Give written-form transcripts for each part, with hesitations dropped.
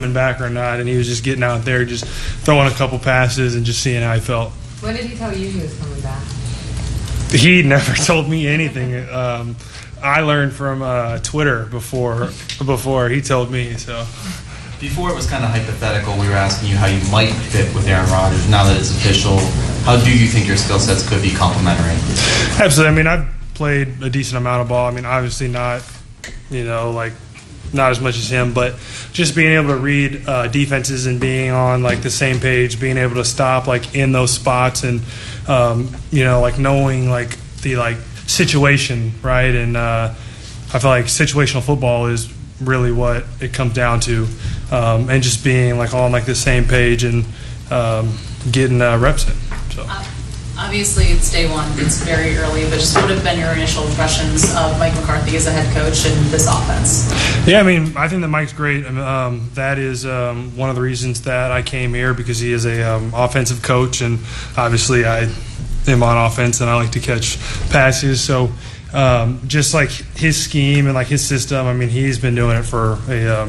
back or not, and he was just getting out there, just throwing a couple passes and just seeing how he felt. When did he tell you he was coming back? He never told me anything. I learned from Twitter before he told me. So before it was kind of hypothetical. We were asking you how you might fit with Aaron Rodgers. Now that it's official, how do you think your skill sets could be complementary? Absolutely. I mean, I've played a decent amount of ball. I mean, obviously not, not as much as him, but just being able to read defenses and being on like the same page, being able to stop like in those spots, and knowing like the situation, right? And I feel like situational football is really what it comes down to, and just being like on like the same page and getting reps in. So. Obviously, it's day one. It's very early, but just what have been your initial impressions of Mike McCarthy as a head coach and this offense? Yeah, I mean, I think that Mike's great. That is one of the reasons that I came here, because he is a offensive coach, and obviously I am on offense and I like to catch passes. So just like his scheme and like his system, I mean, he's been doing it for a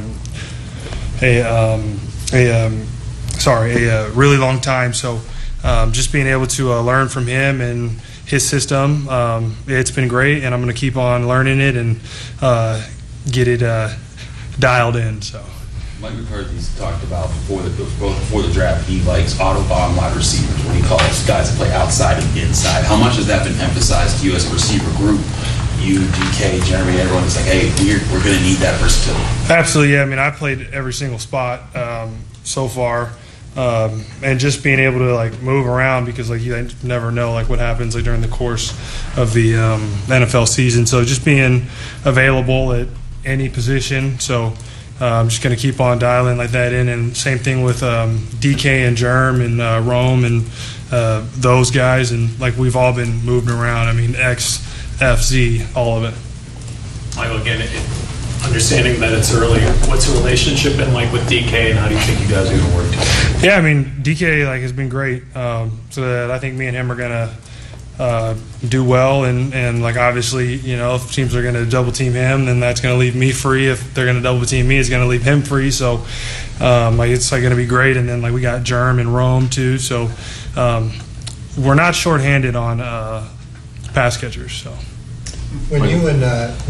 really long time. So. Just being able to learn from him and his system, it's been great, and I'm going to keep on learning it and get it dialed in. So, Mike McCarthy's talked about before the draft, he likes Autobahn wide receivers when he calls guys to play outside and inside. How much has that been emphasized to you as a receiver group? You, DK, Jeremy, everyone is like, hey, we're going to need that versatility. Absolutely, yeah. I mean, I played every single spot so far. And just being able to like move around, because like you never know like what happens like during the course of the NFL season. So just being available at any position. So I'm just going to keep on dialing like that in. And same thing with DK and Germ and Rome and those guys. And like we've all been moving around. I mean, X, F, Z, all of it. Michael, again, understanding that it's early, what's the relationship been like with DK, and how do you think you guys are going to work together? Yeah, I mean, DK has been great. So that I think me and him are going to do well, and like obviously, if teams are going to double team him, then that's going to leave me free. If they're going to double team me, it's going to leave him free. So it's going to be great. And then like we got Germ and Rome too. So we're not shorthanded on pass catchers. So. When you and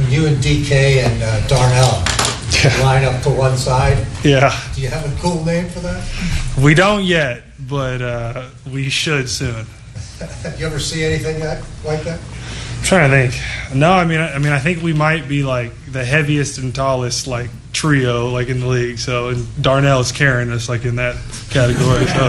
DK and Darnell line up to one side, do you have a cool name for that? We don't yet, but we should soon. You ever see anything like that? I'm trying to think. No, I mean, I think we might be like the heaviest and tallest like trio like in the league. So, and Darnell is carrying us like in that category. So.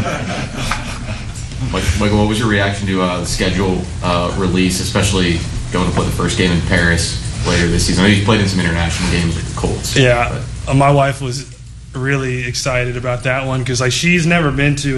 Michael, what was your reaction to the schedule release, especially going to play the first game in Paris later this season? I know you've played in some international games with the Colts. Yeah, my wife was really excited about that one, because like she's never been to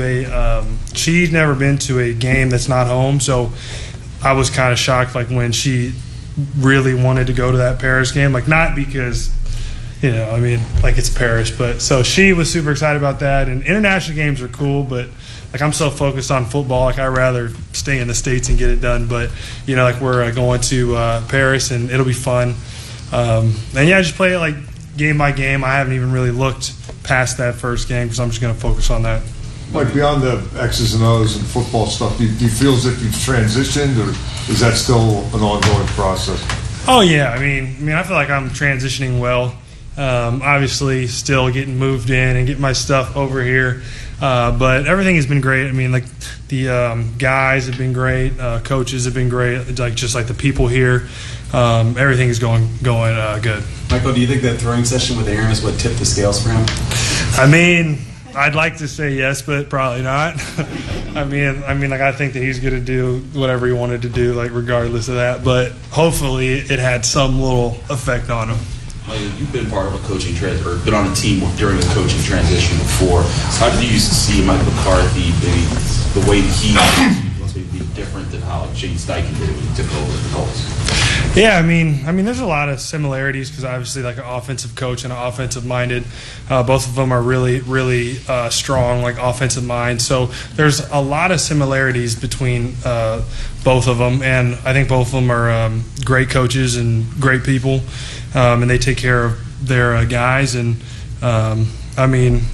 a game that's not home. So I was kind of shocked like when she really wanted to go to that Paris game, like not because like it's Paris, but so she was super excited about that. And international games are cool, but like I'm so focused on football, like I'd rather stay in the States and get it done. But like we're going to Paris, and it'll be fun. And yeah, just play it like game by game. I haven't even really looked past that first game, because I'm just going to focus on that. Like beyond the X's and O's and football stuff, do you feel as if you've transitioned, or is that still an ongoing process? Oh yeah, I mean I feel like I'm transitioning well. Obviously, still getting moved in and getting my stuff over here. But everything has been great. I mean, like the guys have been great, coaches have been great, like just like the people here. Everything is going good. Michael, do you think that throwing session with Aaron is what tipped the scales for him? I mean, I'd like to say yes, but probably not. I mean, like I think that he's going to do whatever he wanted to do, like regardless of that. But hopefully, it had some little effect on him. You've been part of a coaching or been on a team during a coaching transition before. So how did you see Mike McCarthy, the way that he must be different than how Shane Steichen did it when he took over the Colts? Yeah, I mean, there's a lot of similarities, because obviously, like an offensive coach and an offensive minded, both of them are really, really strong, like offensive mind. So there's a lot of similarities between both of them, and I think both of them are great coaches and great people, and they take care of their guys. And I mean,